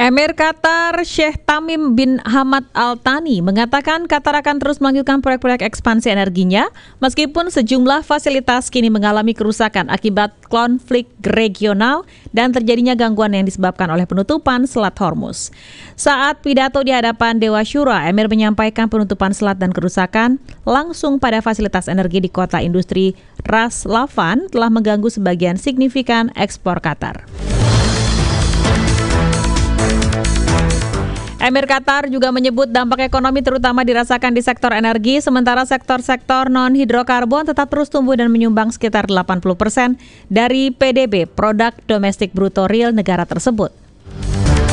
Emir Qatar Sheikh Tamim bin Hamad Al Thani mengatakan Qatar akan terus melanjutkan proyek-proyek ekspansi energinya meskipun sejumlah fasilitas kini mengalami kerusakan akibat konflik regional dan terjadinya gangguan yang disebabkan oleh penutupan Selat Hormuz. Saat pidato di hadapan Dewa Syura, Emir menyampaikan penutupan selat dan kerusakan langsung pada fasilitas energi di kota industri Ras Laffan telah mengganggu sebagian signifikan ekspor Qatar. Emir Qatar juga menyebut dampak ekonomi terutama dirasakan di sektor energi, sementara sektor-sektor non-hidrokarbon tetap terus tumbuh dan menyumbang sekitar 80% dari PDB, produk domestik bruto real negara tersebut.